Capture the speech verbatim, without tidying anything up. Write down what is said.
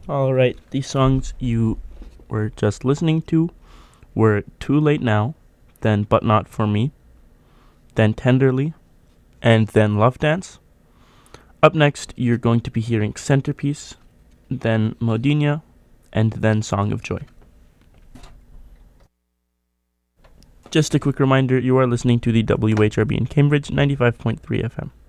All right, the songs you were just listening to were Too Late Now, then But Not For Me, then Tenderly, and then Love Dance. Up next, you're going to be hearing Centerpiece, then Modinia, and then Song of Joy. Just a quick reminder, you are listening to the W H R B in Cambridge, ninety-five point three F M.